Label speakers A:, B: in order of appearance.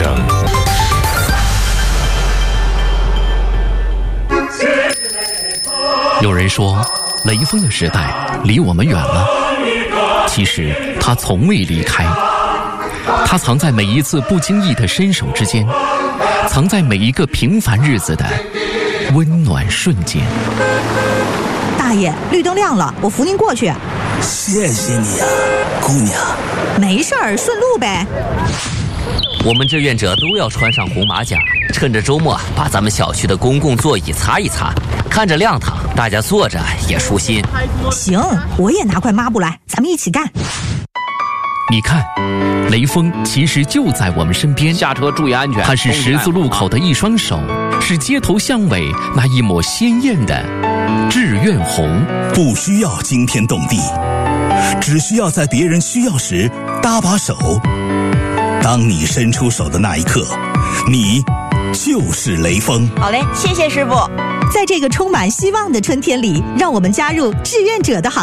A: 征。
B: 有人说，雷锋的时代离我们远了，其实他从未离开，他藏在每一次不经意的伸手之间，藏在每一个平凡日子的温暖瞬间。
C: 大爷，绿灯亮了，我扶您过去。
D: 谢谢你呀，姑娘。
C: 没事儿，顺路呗。
E: 我们志愿者都要穿上红马甲，趁着周末把咱们小区的公共座椅擦一擦，看着亮堂，大家坐着也舒心。
C: 行，我也拿块抹布来，咱们一起干。
B: 你看，雷锋其实就在我们身边，
F: 下车注意安全。
B: 他是十字路口的一双手，是街头巷尾那一抹鲜艳的志愿红。
D: 不需要惊天动地，只需要在别人需要时搭把手。当你伸出手的那一刻，你就是雷锋。
G: 好嘞，谢谢师傅。
C: 在这个充满希望的春天里，让我们加入志愿者的行列。